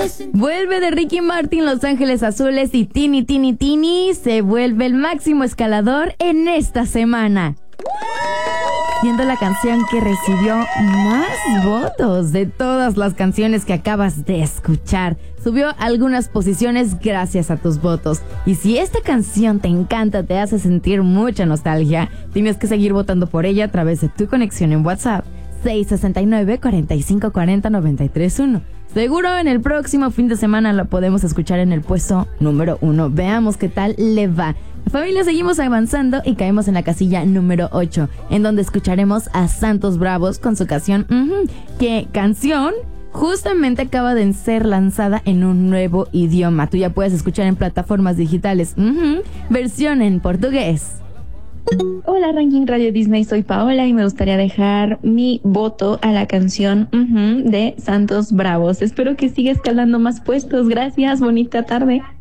Vuelve de Ricky Martin, Los Ángeles Azules y Tini Tini Tini se vuelve el máximo escalador en esta semana, siendo la canción que recibió más votos de todas las canciones que acabas de escuchar. Subió algunas posiciones gracias a tus votos. Y si esta canción te encanta, te hace sentir mucha nostalgia, tienes que seguir votando por ella a través de tu conexión en WhatsApp 669-4540-931. Seguro en el próximo fin de semana la podemos escuchar en el puesto número 1. Veamos qué tal le va. Familia, seguimos avanzando y caemos en la casilla número 8, en donde escucharemos a Santos Bravos con su canción ¿Qué canción? Justamente acaba de ser lanzada en un nuevo idioma. Tú ya puedes escuchar en plataformas digitales. Versión en portugués. Hola Ranking Radio Disney, soy Paola y me gustaría dejar mi voto a la canción de Santos Bravos. Espero que siga escalando más puestos. Gracias, bonita tarde.